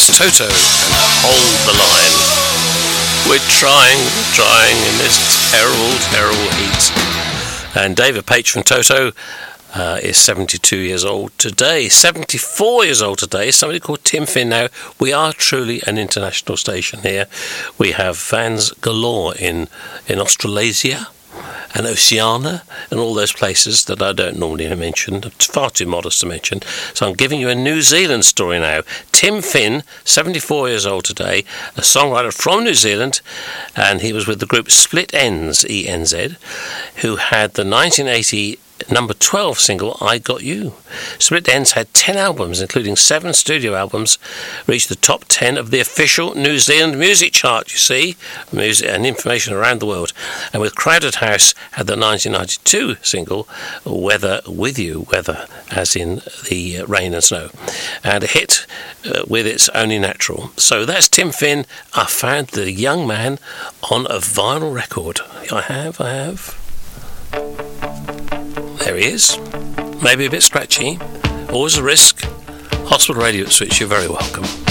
There's Toto and Hold the Line. We're trying in this terrible heat. And David Paich from Toto is 72 years old today. 74 years old today. Somebody called Tim Finn. Now, we are truly an international station here. We have fans galore in Australasia and Oceania and all those places that I don't normally mention. It's far too modest to mention. So I'm giving you a New Zealand story now. Tim Finn, 74 years old today, a songwriter from New Zealand, and he was with the group Split Enz, E-N-Z, who had the 1980 number 12 single, I Got You. Split Enz had 10 albums, including 7 studio albums, reached the top 10 of the official New Zealand music chart, you see, music and information around the world. And with Crowded House had the 1992 single, Weather With You, weather as in the rain and snow, and a hit with It's Only Natural. So that's Tim Finn. I found the young man on a vinyl record. I have. There he is. Maybe a bit scratchy. Always a risk. Hospital Radio at Switch, you're very welcome.